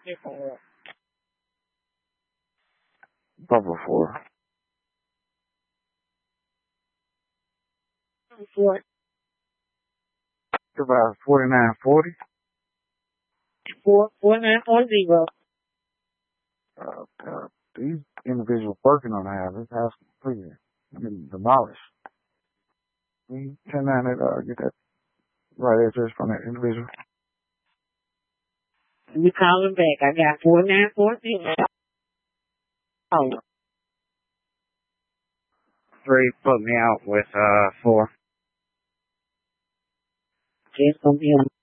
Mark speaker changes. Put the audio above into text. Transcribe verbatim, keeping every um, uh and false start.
Speaker 1: Bubble four.
Speaker 2: Four.
Speaker 1: About forty-nine forty.
Speaker 2: Four, four, nine, four, zero.
Speaker 1: Uh, uh, these individuals working on the house, this house completely, I mean, demolished. We ten nine it, uh, get that right address from that individual.
Speaker 2: You call him back. I got four nine four zero. Oh.
Speaker 3: Three, put me out with, uh, four.
Speaker 2: Just gonna be on